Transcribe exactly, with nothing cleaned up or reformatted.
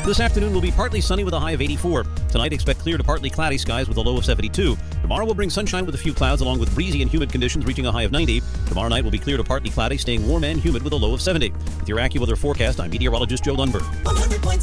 This afternoon will be partly sunny with a high of eighty-four. Tonight, expect clear to partly cloudy skies with a low of seventy-two. Tomorrow will bring sunshine with a few clouds along with breezy and humid conditions reaching a high of ninety. Tomorrow night will be clear to partly cloudy, staying warm and humid with a low of seventy. With your AccuWeather forecast, I'm meteorologist Joe Lundberg.